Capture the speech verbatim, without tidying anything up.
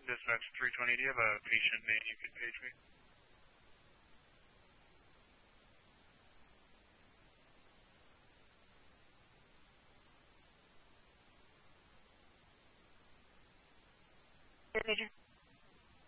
Dispatch three twenty, do you have a patient name you could page me? Major.